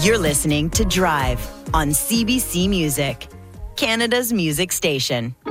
You're listening to Drive on CBC Music, Canada's music station.